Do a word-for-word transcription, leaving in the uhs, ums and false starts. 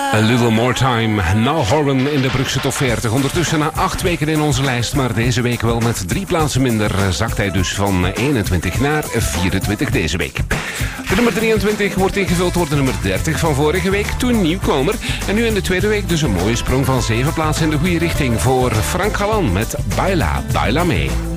A Little More Time. Now Horan in de Brugse top veertig. Ondertussen na acht weken in onze lijst, maar deze week wel met drie plaatsen minder. Zakt hij dus van eenentwintig naar vierentwintig deze week. De nummer drieëntwintig wordt ingevuld door de nummer dertig van vorige week, toen nieuwkomer. En nu in de tweede week dus een mooie sprong van zeven plaatsen in de goede richting voor Frank Galan met Baila, Baila Mee.